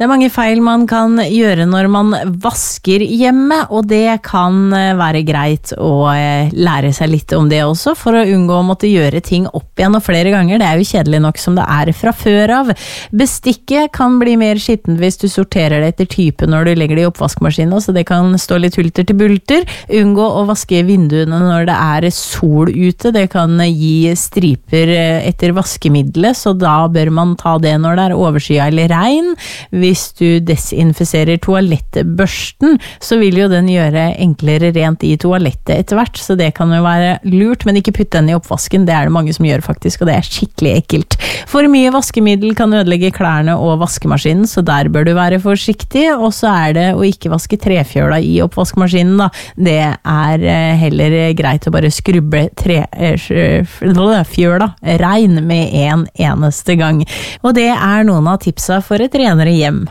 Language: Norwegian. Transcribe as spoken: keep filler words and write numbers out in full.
Det er mange feil man kan gjøre når man vasker hjemme, og det kan være greit å lære seg litt om det også, for å unngå å måtte gjøre ting opp igjen og flere ganger. Det er jo kjedelig nok som det er fra før av. Bestikket kan bli mer skittent hvis du sorterer det etter type når du legger det i oppvaskmaskinen, så det kan stå litt hulter til bulter. Unngå å vaske vinduene når det er sol ute. Det kan gi striper etter vaskemiddelet, så da bør man ta det når det er overskyet eller regn. Hvis du desinfiserer toalettbørsten, så vil jo den gjøre enklere rent i toalettet etter hvert, så det kan jo være lurt, men ikke putte den i oppvasken, det er det mange som gjør faktisk, og det er skikkelig ekkelt. For mye vaskemiddel kan ødelegge klærne og vaskemaskinen, så der bør du være forsiktig, og så er det å ikke vaske trefjøla i oppvaskmaskinen da. Det er heller greit å bare skrubbe trefjøla rein med en eneste gang. Og det er noen av tipsa for et renere hjem.